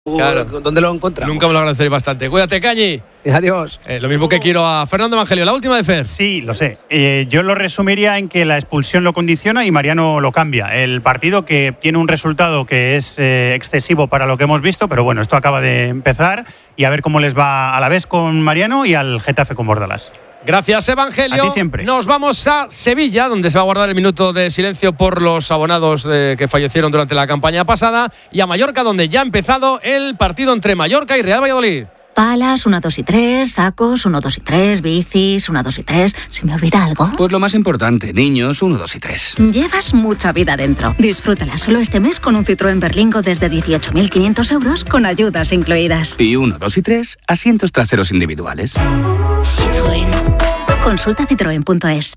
Claro. ¿Dónde lo encontramos? Nunca me lo agradeceré bastante. Cuídate, Cañi. Adiós. Lo mismo que quiero a Fernando Evangelio. La última de Fer. Sí, lo sé. Yo lo resumiría en que la expulsión lo condiciona y Mariano lo cambia. El partido que tiene un resultado que es excesivo para lo que hemos visto, pero bueno, esto acaba de empezar y a ver cómo les va a la vez con Mariano y al Getafe con Bordalás. Gracias, Evangelio. A ti siempre. Nos vamos a Sevilla, donde se va a guardar el minuto de silencio por los abonados que fallecieron durante la campaña pasada, y a Mallorca, donde ya ha empezado el partido entre Mallorca y Real Valladolid. Palas, 1, 2 y 3, sacos, 1, 2 y 3, bicis, 1, 2 y 3. ¿Se me olvida algo? Pues lo más importante, niños, 1, 2 y 3. Llevas mucha vida dentro. Disfrútala solo este mes con un Citroën Berlingo desde 18.500 euros con ayudas incluidas. Y 1, 2 y 3, asientos traseros individuales. Citroën. Consulta citroen.es.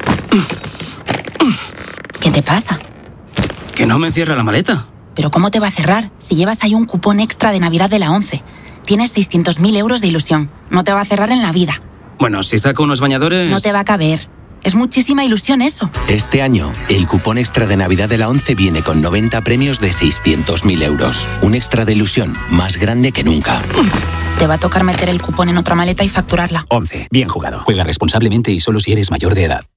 ¿Qué te pasa? Que no me cierra la maleta. ¿Pero cómo te va a cerrar si llevas ahí un cupón extra de Navidad de la 11? Tienes 600.000 euros de ilusión. No te va a cerrar en la vida. Bueno, si saco unos bañadores... No te va a caber. Es muchísima ilusión eso. Este año, el cupón extra de Navidad de la 11 viene con 90 premios de 600.000 euros. Un extra de ilusión más grande que nunca. Te va a tocar meter el cupón en otra maleta y facturarla. 11. Bien jugado. Juega responsablemente y solo si eres mayor de edad.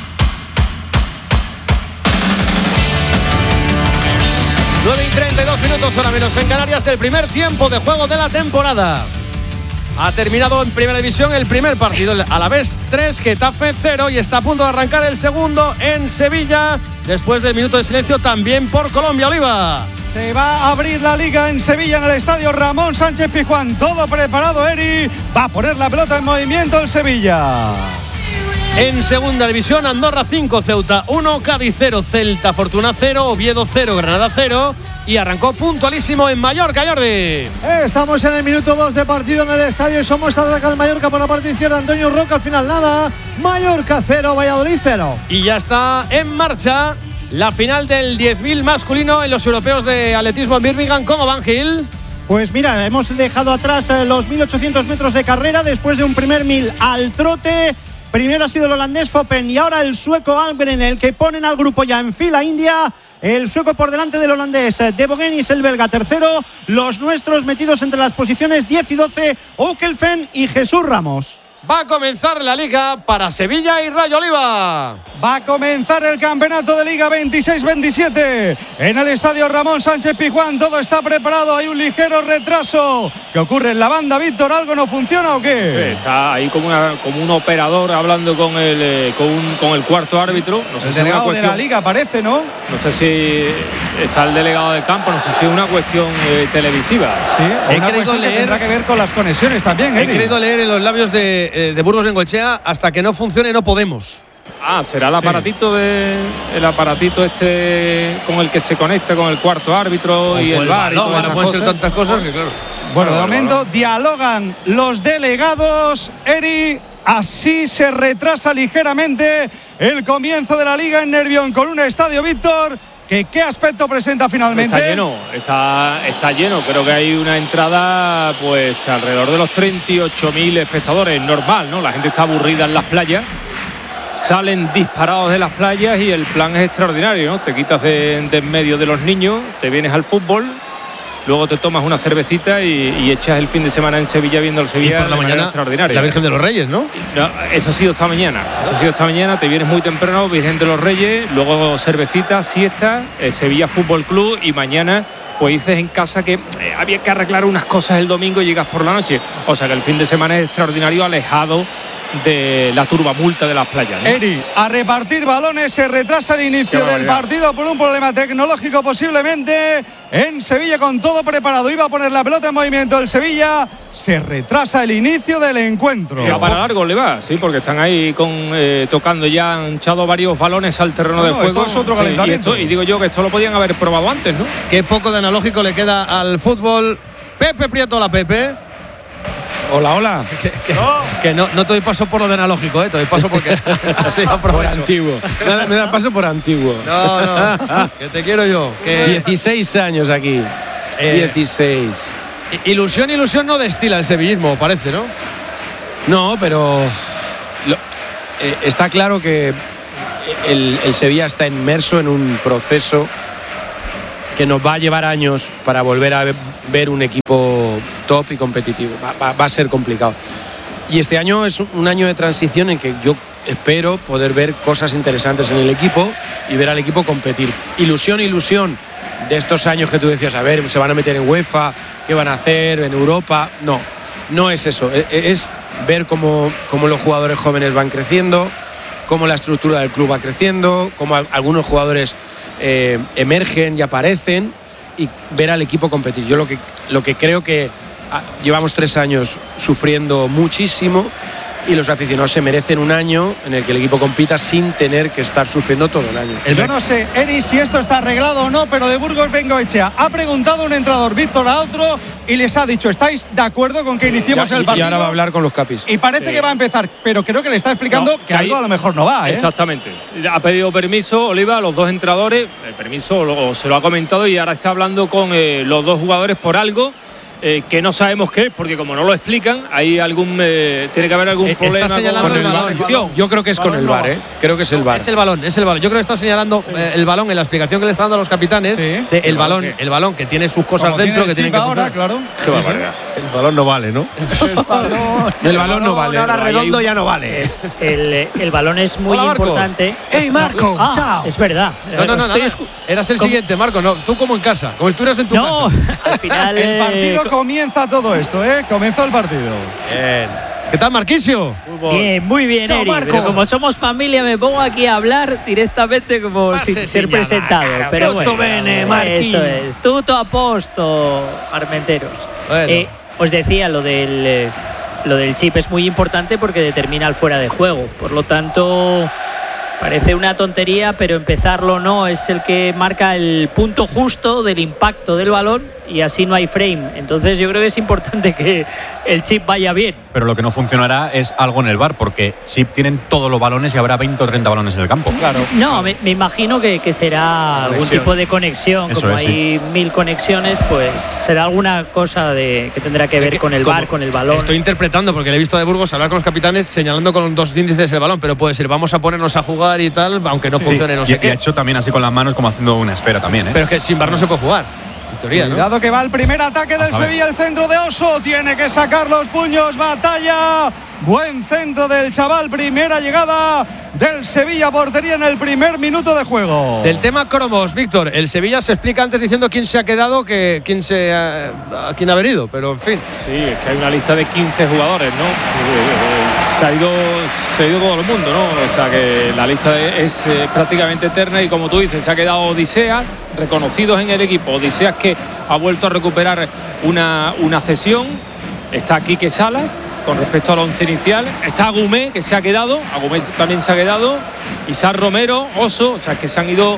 Nueve y 32 minutos, hora menos en Canarias, del primer tiempo de juego de la temporada. Ha terminado en Primera División el primer partido, el Alavés 3, Getafe 0, y está a punto de arrancar el segundo en Sevilla, después del minuto de silencio también por Colombia. Oliva. Se va a abrir la Liga en Sevilla, en el estadio Ramón Sánchez Pizjuán. Todo preparado, Eri. Va a poner la pelota en movimiento el Sevilla. En Segunda División, Andorra 5, Ceuta 1, Cádiz 0, Celta Fortuna 0, Oviedo 0, Granada 0. Y arrancó puntualísimo en Mallorca, Jordi. Estamos en el minuto 2 de partido en el estadio y somos al ataque del Mallorca por la parte izquierda. Antonio Roca, al final nada. Mallorca 0, Valladolid 0. Y ya está en marcha la final del 10.000 masculino en los europeos de atletismo en Birmingham. ¿Cómo van, Gil? Pues mira, hemos dejado atrás los 1.800 metros de carrera después de un primer 1.000 al trote. Primero ha sido el holandés Foppen y ahora el sueco Almgren, el que ponen al grupo ya en fila india. El sueco por delante del holandés De Bogenis, el belga tercero. Los nuestros metidos entre las posiciones 10 y 12, Okelfen y Jesús Ramos. Va a comenzar la Liga para Sevilla y Rayo Oliva. Va a comenzar el campeonato de Liga 26-27 en el estadio Ramón Sánchez Pizjuán. Todo está preparado, hay un ligero retraso. ¿Qué ocurre en la banda, Víctor? ¿Algo no funciona o qué? Sí, está ahí como un operador hablando con el cuarto árbitro. No sé el si delegado de la Liga parece, ¿no? No sé si está el delegado de campo, no sé si es una cuestión televisiva. Sí, una cuestión que tendrá que ver con las conexiones también, He querido leer en los labios de Burgos Bengoechea: hasta que no funcione no podemos. Será el aparatito este con el que se conecta con el cuarto árbitro y el VAR. No pueden ser tantas cosas que claro. Bueno, de momento dialogan los delegados, Eri. Así se retrasa ligeramente el comienzo de la Liga en Nervión con un estadio, Víctor, que ¿qué aspecto presenta finalmente? Está lleno. Creo que hay una entrada pues alrededor de los 38.000 espectadores. Normal, ¿no? La gente está aburrida en las playas. Salen disparados de las playas y el plan es extraordinario, ¿no? Te quitas de en medio de los niños, te vienes al fútbol, luego te tomas una cervecita y echas el fin de semana en Sevilla viendo el Sevilla. Y por la mañana extraordinaria. La Virgen de los Reyes, ¿no? Eso ha sido esta mañana. Te vienes muy temprano, Virgen de los Reyes, luego cervecita, siesta, Sevilla Fútbol Club, y mañana pues dices en casa que había que arreglar unas cosas el domingo y llegas por la noche. O sea que el fin de semana es extraordinario, alejado de la turbamulta de las playas, ¿no? Eri, a repartir balones, se retrasa el inicio del partido por un problema tecnológico posiblemente en Sevilla, con todo preparado. Iba a poner la pelota en movimiento el Sevilla, se retrasa el inicio del encuentro. Ya para largo le va, sí, porque están ahí tocando ya, han echado varios balones al terreno de juego. Esto es otro calentamiento. Y digo yo que esto lo podían haber probado antes, ¿no? Qué poco de analógico le queda al fútbol. Pepe Prieto, la Pepe. Hola. Que no te doy paso por lo de analógico, te doy paso porque así aprovecho. Por antiguo. Me da paso por antiguo. No, que te quiero yo. 16 años aquí. 16. Ilusión no destila el sevillismo, parece, ¿no? No, pero está claro que el Sevilla está inmerso en un proceso que nos va a llevar años para volver a ver un equipo top y competitivo. Va a ser complicado. Y este año es un año de transición en que yo espero poder ver cosas interesantes en el equipo y ver al equipo competir. Ilusión de estos años que tú decías, a ver, se van a meter en UEFA, ¿qué van a hacer en Europa? No es eso, es ver cómo los jugadores jóvenes van creciendo, cómo la estructura del club va creciendo, cómo algunos jugadores emergen y aparecen, y ver al equipo competir. Yo lo que creo que llevamos 3 años sufriendo muchísimo, y los aficionados se merecen un año en el que el equipo compita sin tener que estar sufriendo todo el año. Yo no sé, Eri, si esto está arreglado o no, pero de Burgos Bengoechea ha preguntado a un entrenador, Víctor, a otro, y les ha dicho, ¿estáis de acuerdo con que iniciemos el partido? Y ahora va a hablar con los capis. Y parece que va a empezar, pero creo que le está explicando que algo a lo mejor no va, ¿eh? Exactamente. Ha pedido permiso, Oliva, a los 2 entrenadores. El permiso se lo ha comentado, y ahora está hablando con los 2 jugadores por algo que no sabemos qué es, porque como no lo explican, hay tiene que haber algún problema está señalando con el balón. Yo creo que es con el VAR, ¿eh? Creo que es el VAR. Es el balón. Yo creo que está señalando el balón en la explicación que le están dando a los capitanes. Sí. El balón que tiene sus cosas Como dentro tiene que el tienen chip que ahora, funcionar. claro. Qué barbaridad. El balón no vale, ¿no? El balón no vale. Ahora redondo ya no vale. El balón es muy Hola, Marco. importante. ¡Ey, Marco! ¡Chao! Es verdad. No, eras el siguiente, Marco. No, tú como en casa, como si estuvieras en tu casa. Al final. El partido comienza todo esto, ¿eh? Comenzó el partido. Bien. ¿Qué tal, Marquisio? Bien, muy bien, Chao, Eri. Marco. Pero como somos familia, me pongo aquí a hablar directamente como sin ser presentado. Pero Tutto bueno, bene, Marquinhos. eso es. Tutto a posto, Armenteros. Bueno. Os decía, lo del chip es muy importante porque determina el fuera de juego. Por lo tanto, parece una tontería, pero empezarlo no es el que marca el punto justo del impacto del balón, y así no hay frame. Entonces yo creo que es importante que el chip vaya bien. Pero lo que no funcionará es algo en el VAR, porque chip tienen todos los balones y habrá 20 o 30 balones en el campo. Claro. No, me imagino que será algún tipo de conexión. Eso como es, hay 1000 conexiones, pues será alguna cosa que tendrá que ver con el VAR, con el balón. Estoy interpretando, porque le he visto de Burgos hablar con los capitanes señalando con 2 índices el balón, pero puede ser, vamos a ponernos a jugar y tal, aunque no funcione, no sé y qué. ha hecho también así con las manos, como haciendo una esfera también, ¿eh? Pero es que sin VAR no se puede jugar, en teoría, ¿no? Cuidado que va el primer ataque del Sevilla, el centro de Oso, tiene que sacar los puños, batalla, buen centro del chaval, primera llegada del Sevilla, portería en el primer minuto de juego. Del tema cromos, Víctor, el Sevilla se explica antes diciendo quién se ha quedado, quién ha venido, pero en fin. Sí, es que hay una lista de 15 jugadores, ¿no? Se ha ido todo el mundo, ¿no? O sea que la lista es prácticamente eterna, y como tú dices, se ha quedado Odiseas, reconocidos en el equipo. Odiseas, que ha vuelto a recuperar una cesión. Está Quique Salas con respecto al 11 inicial. Está Agumé, que se ha quedado. Agumé también se ha quedado. Isaac Romero, Oso, o sea que se han ido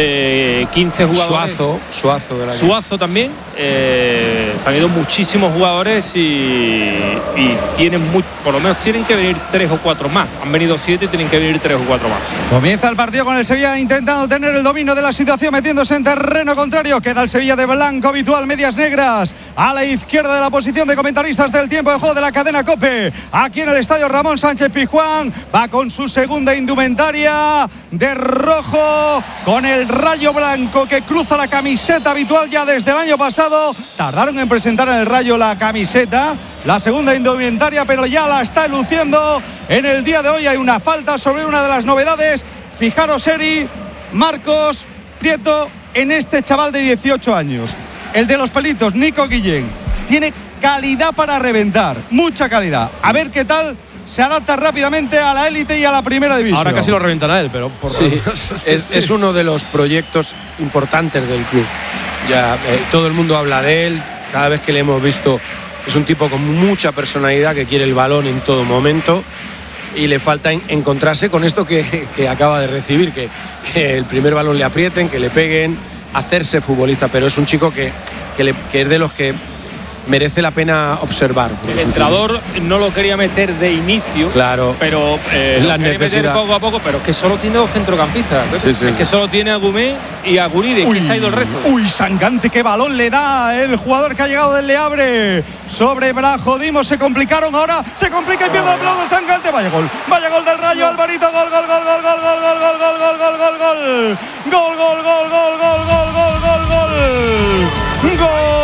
15 jugadores. Suazo también. Se han ido muchísimos jugadores y tienen por lo menos tienen que venir 3 o 4 más. Han venido 7 y tienen que venir 3 o 4 más. Comienza el partido con el Sevilla intentando tener el dominio de la situación, metiéndose en terreno contrario. Queda el Sevilla de blanco habitual, medias negras, a la izquierda de la posición de comentaristas del tiempo de juego de la cadena COPE. Aquí en el estadio Ramón Sánchez Pizjuán, va con su segunda indumentaria de rojo, con el rayo blanco que cruza la camiseta habitual ya desde el año pasado. Tardaron en presentar en el Rayo la camiseta, la segunda indumentaria, pero ya la está luciendo en el día de hoy. Hay una falta sobre una de las novedades. Fijaros, Eri, Marcos, Prieto, en este chaval de 18 años, el de los pelitos, Nico Guillén. Tiene calidad para reventar, mucha calidad. A ver qué tal se adapta rápidamente a la élite y a la primera división. Ahora casi lo reventará él, pero por sí, es uno de los proyectos importantes del club. Ya todo el mundo habla de él, cada vez que le hemos visto es un tipo con mucha personalidad que quiere el balón en todo momento, y le falta encontrarse con esto que acaba de recibir, que el primer balón le aprieten, que le peguen, hacerse futbolista. Pero es un chico que es de los que merece la pena observar. El entrenador no lo quería meter de inicio, claro, pero la necesidad meter poco a poco, pero es que solo tiene 2 centrocampistas. Sí, sí, es que solo tiene a Gumé y a Guridi, que se ha ido el resto. Uy, Sangante, qué balón le da el jugador que ha llegado del Le Havre sobre Brachodimo. Se complicaron ahora, se complica y pierde el aplauso Sangante. Vaya gol del Rayo, Alvarito, gol. Gol